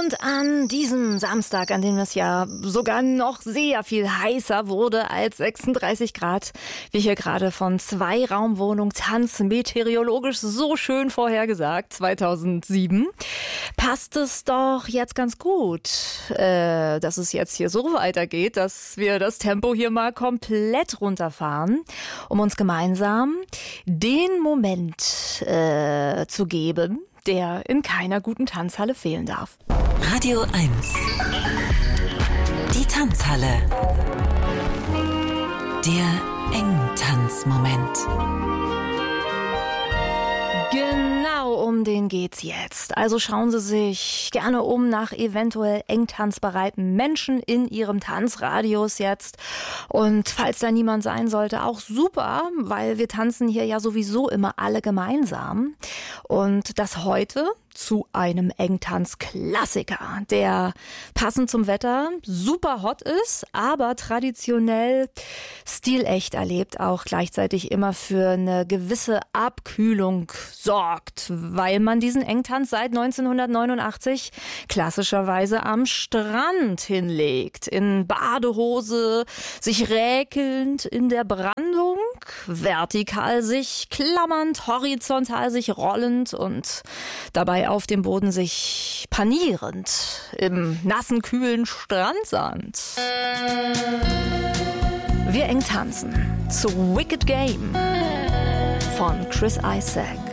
Und an diesem Samstag, an dem es ja sogar noch sehr viel heißer wurde als 36 Grad, wie hier gerade von Zweiraumwohnung Tanz meteorologisch so schön vorhergesagt, 2007, passt es doch jetzt ganz gut, dass es jetzt hier so weitergeht, dass wir das Tempo hier mal komplett runterfahren, um uns gemeinsam den Moment zu geben, der in keiner guten Tanzhalle fehlen darf. Radio 1. Die Tanzhalle. Der Engtanzmoment. Genau um den geht's jetzt. Also schauen Sie sich gerne um nach eventuell engtanzbereiten Menschen in Ihrem Tanzradius jetzt. Und falls da niemand sein sollte, auch super, weil wir tanzen hier ja sowieso immer alle gemeinsam. Und das heute zu einem Engtanz-Klassiker, der passend zum Wetter super hot ist, aber traditionell stilecht erlebt, auch gleichzeitig immer für eine gewisse Abkühlung sorgt, weil man diesen Engtanz seit 1989 klassischerweise am Strand hinlegt, in Badehose, sich räkelnd in der Brandung, vertikal sich klammernd, horizontal sich rollend und dabei auf dem Boden sich panierend im nassen, kühlen Strandsand. Wir eng tanzen zu Wicked Game von Chris Isaak.